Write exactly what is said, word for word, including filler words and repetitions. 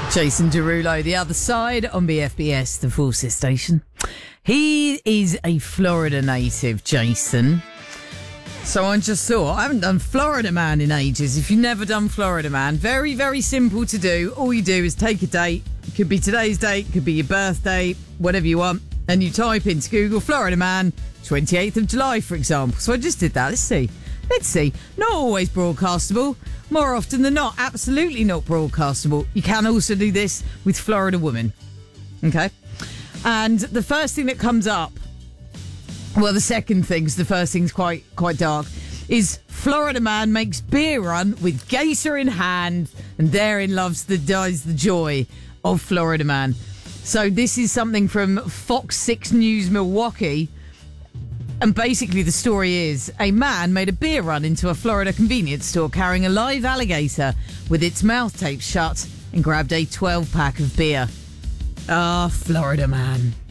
Jason Derulo, the other side on B F B S, the Forces Station. He is a Florida native, Jason. So I just thought, I haven't done Florida Man in ages. If you've never done Florida Man, very, very simple to do. All you do is take a date. It could be today's date, could be your birthday, whatever you want. And you type into Google Florida Man, twenty-eighth of July, for example. So I just did that. Let's see. Let's see. Not always broadcastable. More often than not, absolutely not broadcastable. You can also do this with Florida Woman. Okay? And the first thing that comes up, well, the second thing, 'cause the first thing's quite quite dark, is Florida man makes beer run with gator in hand, and therein loves the dies the joy of Florida man. So this is something from Fox six News Milwaukee. And basically the story is, a man made a beer run into a Florida convenience store carrying a live alligator with its mouth taped shut and grabbed a twelve pack of beer. Ah, Florida man.